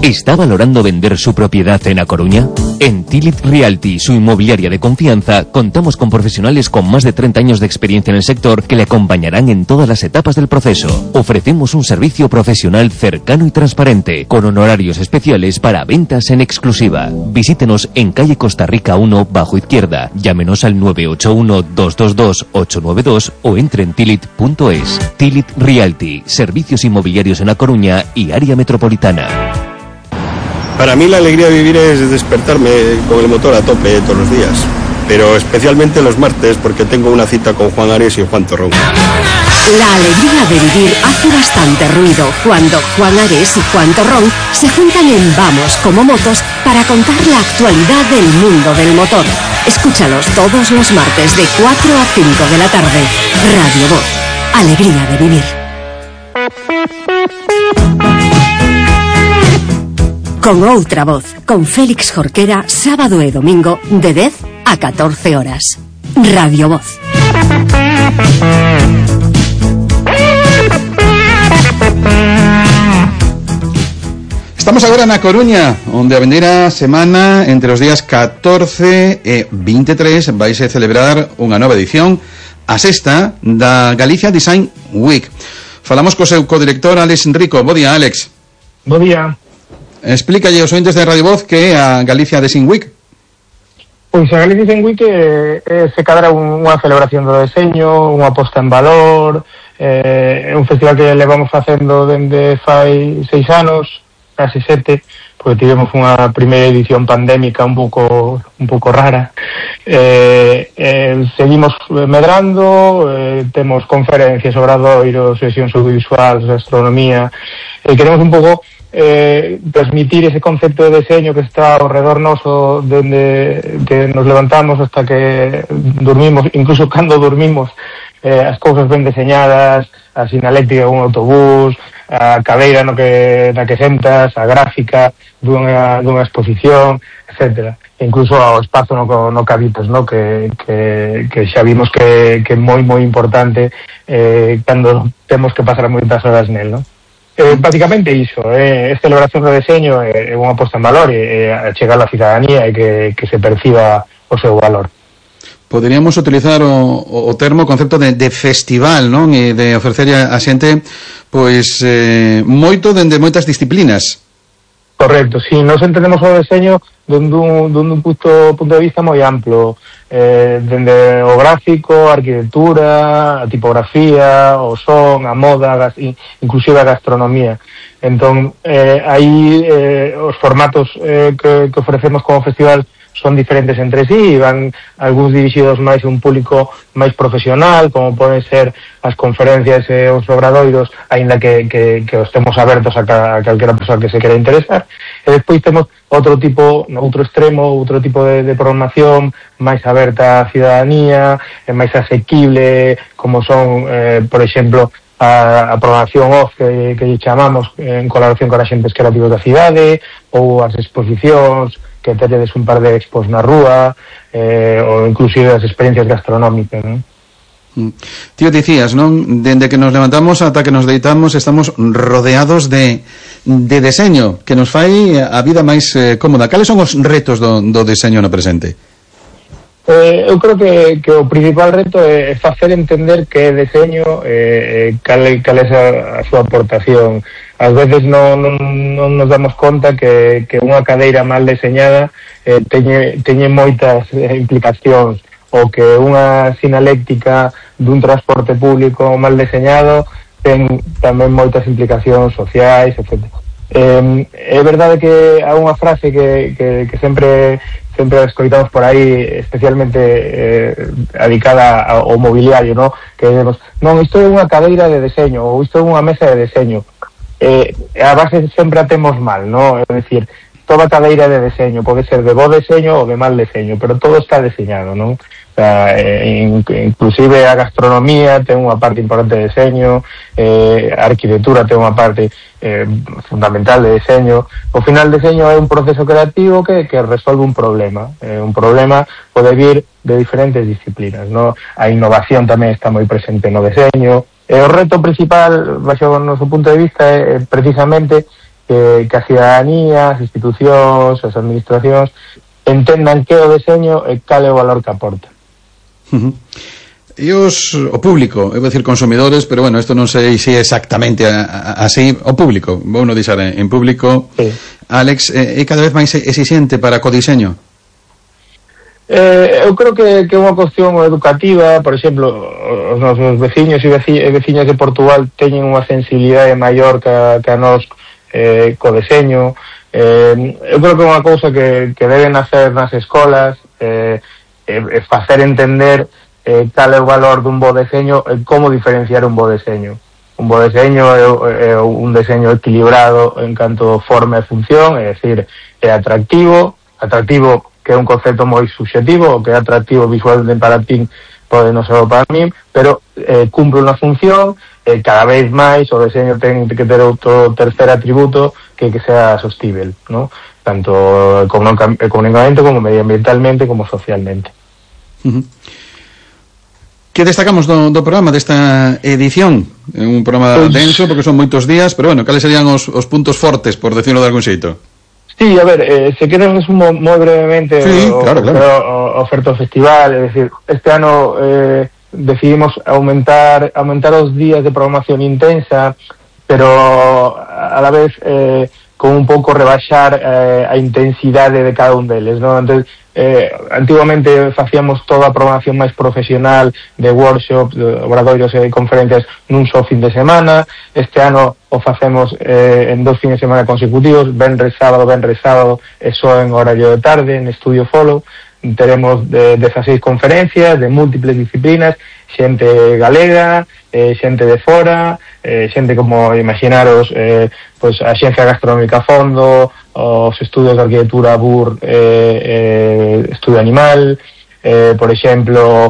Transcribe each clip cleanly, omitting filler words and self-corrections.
¿Está valorando vender su propiedad en A Coruña? En Tilit Realty, su inmobiliaria de confianza, contamos con profesionales con más de 30 años de experiencia en el sector que le acompañarán en todas las etapas del proceso. Ofrecemos un servicio profesional cercano y transparente, con honorarios especiales para ventas en exclusiva. Visítenos en calle Costa Rica 1, bajo izquierda. Llámenos al 981-222-892 o entre en tilit.es. Tilit Realty, servicios inmobiliarios en A Coruña y área metropolitana. Para mí la alegría de vivir es despertarme con el motor a tope todos los días, pero especialmente los martes porque tengo una cita con Juan Ares y Juan Torrón. La alegría de vivir hace bastante ruido cuando Juan Ares y Juan Torrón se juntan en Vamos como Motos para contar la actualidad del mundo del motor. Escúchalos todos los martes de 4 a 5 de la tarde. Radio Voz. Alegría de vivir. Con outra voz, con Félix Jorquera, sábado e domingo, de 10 a 14 horas. Radio Voz. Estamos agora na Coruña, onde a vendeira semana entre os días 14 e 23 vaise celebrar unha nova edición, a sexta da Galicia Design Week. Falamos co seu codirector Alex Rico. Bo día, Alex. Bo día. Explícalle aos ointes de Radio Voz que é a Galicia Design Week. Pois a Galicia Design Week se cadra unha celebración do deseño, unha posta en valor, é un festival que levamos facendo dende fai 6 anos, casi 7, porque tivemos unha primeira edición pandémica un pouco rara. Seguimos medrando, temos conferencias, obradoiros, sesións audiovisuais, gastronomía, queremos un pouco transmitir ese concepto de diseño que está ao redor noso dende que nos levantamos hasta que dormimos, incluso cando dormimos, as cousas ben deseñadas, a sinaléctrica dun autobús, a cadeira na que sentas, a gráfica dunha exposición, etcétera. Incluso ao espazo no que habitas, no? que xa vimos que é moi importante cando temos que pasar moitas horas nel, no? Básicamente iso, é celebración do deseño, é unha posta en valor, é chegar á cidadanía e que se perciba o seu valor. Poderíamos utilizar o termo, o concepto de festival, non? E de ofrecer a xente pois moito dende moitas disciplinas. Correcto, si, nos entendemos o deseño dun punto de vista moi amplo, dende o gráfico, a arquitectura, a tipografía, o son, a moda, inclusive a gastronomía. Entón, aí os formatos que ofrecemos como festival son diferentes entre sí, van algúns dirixidos máis a un público máis profesional, como poden ser as conferencias e os obradoiros, aínda que os temos abertos a calquera persoa que se quera interesar. E despois temos outro extremo, outro tipo de programación máis aberta á cidadanía, máis asequible, como son, por exemplo, a programación off que chamamos en colaboración con axentes creativos da cidade, ou as exposicións que teredes un par de expos na rúa, ou inclusive as experiencias gastronómicas, non? Tío, dicías, non? Dende que nos levantamos ata que nos deitamos estamos rodeados de deseño que nos fai a vida máis cómoda. Cales son os retos do deseño no presente? Eu creo que o principal reto é facer entender que é deseño, cal é a súa aportación. Ás veces non nos damos conta que unha cadeira mal deseñada teñe moitas implicacións, ou que unha sinaléctica dun transporte público mal deseñado ten tamén moitas implicacións sociais, etc. É verdade que há unha frase que sempre escoitamos por aí, especialmente dedicada ao mobiliario, ¿no? Que dicemos, non, isto é unha cadeira de deseño, ou isto é unha mesa de deseño. A base sempre a temos mal, ¿no? É dicir, toda cadeira de deseño pode ser de bo deseño ou de mal deseño, pero todo está deseñado, non? Inclusive a gastronomía ten unha parte importante de deseño, a arquitectura ten unha parte fundamental de deseño. O final, deseño é un proceso creativo que resolve un problema. Un problema pode vir de diferentes disciplinas, ¿no? A innovación tamén está moi presente no deseño. O reto principal, baixo o noso punto de vista, é precisamente que a cidadanía, as institucións, as administracións entendan que o deseño e cal é o valor que aporta. E o público, eu vou dicir consumidores, pero bueno, isto non sei se é exactamente así, o público, vou non dixar en público, sí. Alex, é cada vez máis exixente para co diseño? Eu creo que é unha cuestión educativa. Por exemplo, os nosos veciños e veciñas de Portugal teñen unha sensibilidade maior que a nós co deseño. Eu creo que é unha cousa que deben hacer nas escolas, facer entender cal é o valor dun bo deseño e como diferenciar un bo deseño. Un bo deseño é un deseño equilibrado en canto forma e función, é dicir, é atractivo que é un concepto moi subjetivo, o que é atractivo visualmente para ti pode non ser para mí, pero cumpre unha función, cada vez máis o deseño ten que ter outro terceiro atributo que sea sostível, ¿no? Tanto económicamente como medioambientalmente como socialmente. Que destacamos do programa desta edición? É un programa denso porque son moitos días, pero bueno, cales serían os puntos fortes, por decirlo de algún xeito? Sí, a ver, se queres resumo moi brevemente claro. o oferta do festival. É dicir, este ano decidimos aumentar os días de programación intensa, pero a la vez con un pouco rebaixar a intensidade de cada un deles, ¿no? Entonces, antiguamente facíamos toda a programación máis profesional de workshops, de obradoiros e conferencias nun só fin de semana. Este ano o facemos en 2 fines de semana consecutivos, venres sábado e só en horario de tarde, en Estudio Follow. Teremos 16 conferencias de múltiples disciplinas, xente galega, xente de fora, xente como imaginaros, pois a Xencia Gastronómica a Fondo, os estudios de arquitectura BUR, estudio animal, por exemplo,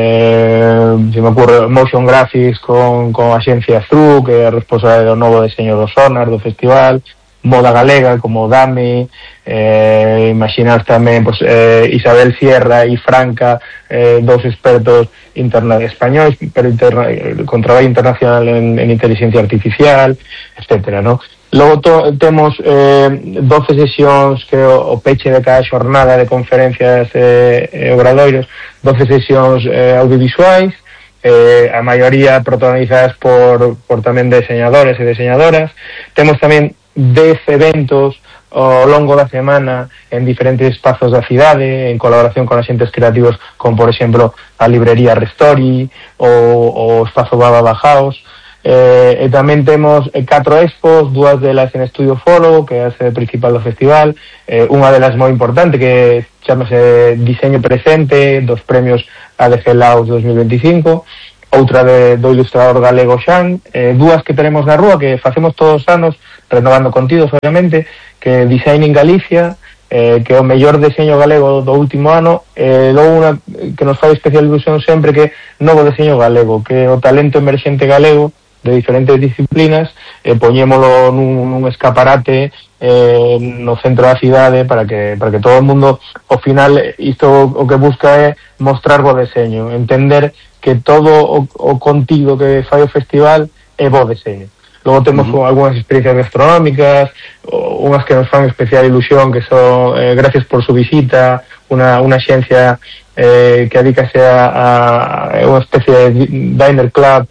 se me ocurre Motion Graphics con a Xencia Zru, que é responsable do novo deseño do Sonar do festival, moda galega como Dami, imaginar tamén pues, Isabel Sierra e Franca, dous expertos españois, pero con traballo internacional en inteligencia artificial, etcétera, ¿no? Logo temos 12 sesións que o peche de cada xornada de conferencias e obradoiros, 12 sesións audiovisuais, a maioría protagonizadas por tamén diseñadores e diseñadoras. Temos tamén 10 eventos ao longo da semana en diferentes espazos da cidade, en colaboración con axentes creativos como, por exemplo, a librería Restori ou o espazo Baba Bajaos. E tamén temos 4 expos, 2 delas en Estudio Follow, que é a sede principal do festival, unha delas moi importante que chamase Diseño Presente, dos premios ADG Laos 2025, outra do ilustrador galego Xan, 2 que tenemos na rúa que facemos todos os anos, renovando contidos obviamente, que Design en Galicia, que é o mellor deseño galego do último ano, logo unha que nos fai especial ilusión sempre, que novo deseño galego, que é o talento emerxente galego de diferentes disciplinas, poñémolo nun escaparate no centro da cidade para que todo o mundo, ao final, isto o que busca é mostrar bo deseño, entender que todo o contido que fai o festival é bo deseño. Logo temos algunhas experiencias gastronómicas, unhas que nos fan especial ilusión, que son Gracias por su visita, unha xencia que adícase a unha especie de diner club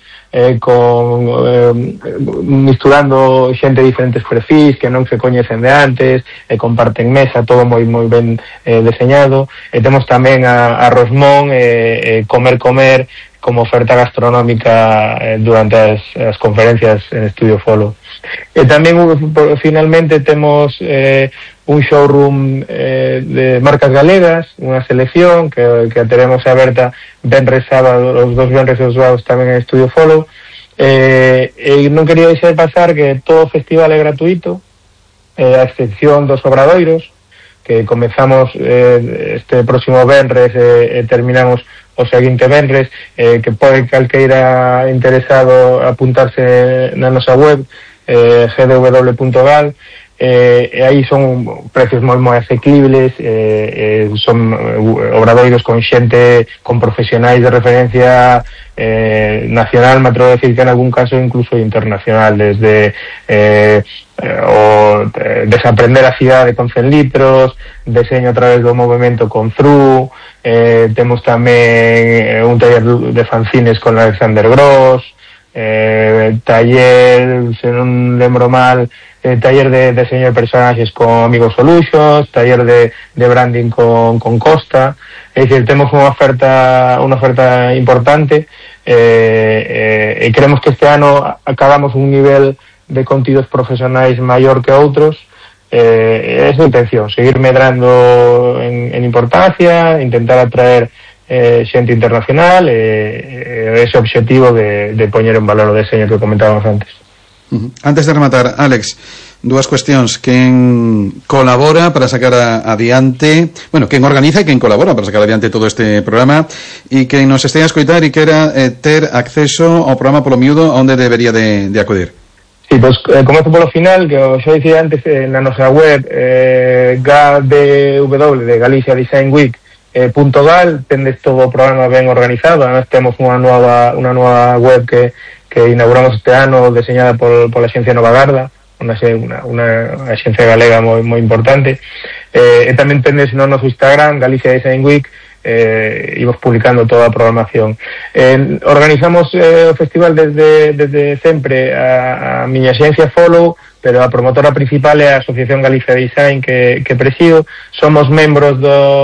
misturando xente de diferentes perfis que non se coñecen de antes, comparten mesa, todo moi ben deseñado. E temos tamén a Rosmón, Comer como oferta gastronómica durante as conferencias en Estudio Follow. E tamén finalmente temos un showroom de marcas galegas, unha selección que teremos aberta venres sábado, os 2 venres e os sábados tamén en Estudio Follow. E non quería deixar pasar que todo o festival é gratuito, a excepción dos obradoiros, que comezamos este próximo venres e terminamos o seguinte venres, que pode calqueira interesado apuntarse na nosa web, gdw.gal, e aí son precios moi asequibles, son obradoiros con xente, con profesionais de referencia nacional, me atrevo a decir que en algún caso incluso internacional, desde desaprender a cidade con 100 litros, deseño a través do movimento con Through, temos tamén un taller de fanzines con Alexander Gross, taller, se non lembro mal, taller de diseño de personaxes con Amigo Solutions, taller de branding con Costa. É dicir, temos unha oferta importante, e creemos que este ano acabamos un nivel de contidos profesionais maior que outros. É esa a intención, seguir medrando en importancia, intentar atraer xente internacional, ese objetivo de poñer en valor o deseño que comentábamos antes. Antes de rematar, Alex, dúas cuestións. Quen colabora para sacar adiante, quen organiza e quen colabora para sacar adiante todo este programa, e quen nos estea a escoitar e quera ter acceso ao programa polo miúdo, onde debería de acudir? Sí, pues comezo polo final, que xa dicía antes, na nosa web GDW de Galicia Design Week .gal, tendes todo o programa ben organizado. Además temos unha nova web que inauguramos este ano, deseñada pola Axencia Nova Garda, unha axencia galega moi importante, e tamén tendes no noso Instagram, Galicia Design Week, imos publicando toda a programación. Organizamos o festival desde sempre a miña axencia Follow, pero a promotora principal é a Asociación Galicia Design que presido. Somos membros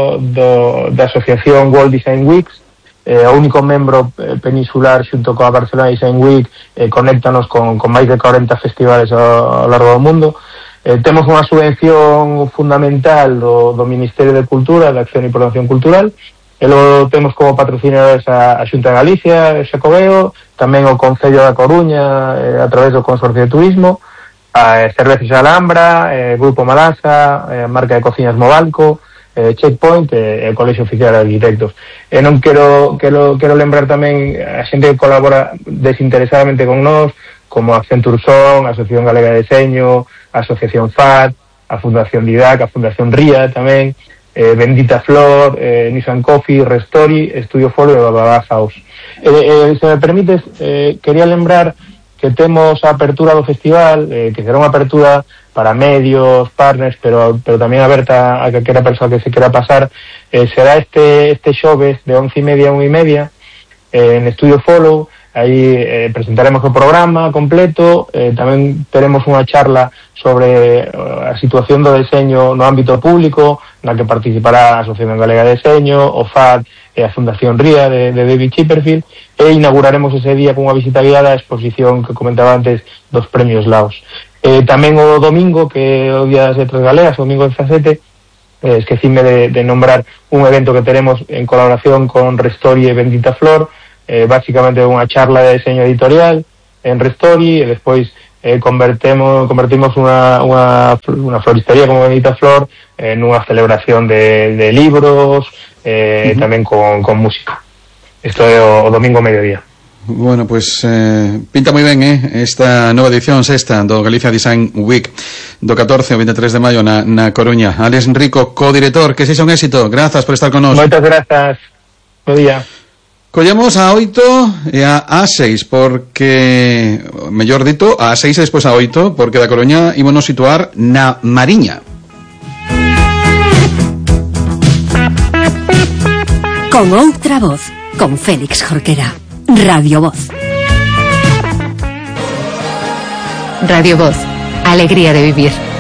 da Asociación World Design Weeks, o único membro peninsular xunto coa Barcelona Design Week, conéctanos con máis de 40 festivales ao largo do mundo. Temos unha subvención fundamental do Ministerio de Cultura, de Acción e Promoción Cultural, e logo temos como patrocinadores a Xunta de Galicia, Xacobeo, tamén o Concello da Coruña, a través do Consorcio de Turismo, a Cervezas Alhambra, Grupo Malasa, Marca de Cocinas Movalco, Checkpoint e o Colexio Oficial de Arquitectos. E non quero lembrar tamén a xente que colabora desinteresadamente con nós, como Accenture Son, a Asociación Galega de Deseño, a Asociación FAD, a Fundación Didac, a Fundación RIA tamén, Bendita Flor, Nissan Coffee, Restori, Estudio Foro e Bababá House. Se me permites, quería lembrar que temos a apertura do festival, que será unha apertura para medios, partners, pero tamén aberta a calquera persoa que se quera pasar. Será este xoves de 11:30 a 1:30 en Estudio Follow. Aí presentaremos o programa completo, tamén teremos unha charla sobre a situación do deseño no ámbito público, na que participará a Asociación Galega de Deseño, o FAD e a Fundación RIA de David Chipperfield, e inauguraremos ese día con unha visita guiada á exposición que comentaba antes dos premios Laos. Tamén o domingo, que é o Día das Letras Galegas, o domingo 17, esquecime de nombrar un evento que teremos en colaboración con Restori e Bendita Flor, básicamente unha charla de diseño editorial en Restori, e despois convertimos unha floristería como Bendita Flor nunha celebración de libros, tamén con música. Isto é o domingo mediodía. Bueno, pues pinta moi ben esta nova edición sexta do Galicia Design Week do 14 ao 23 de maio na Coruña. Alex Rico, co-director, que sexa un éxito. Grazas por estar con nós. Moitas grazas. Bo día. Collemos a 8 e a 6, porque, mellor dito, a 6 e despois a 8, porque da Coruña ímonos situar na Mariña. Con outra voz, con Félix Jorquera. Radio Voz. Radio Voz, alegría de vivir.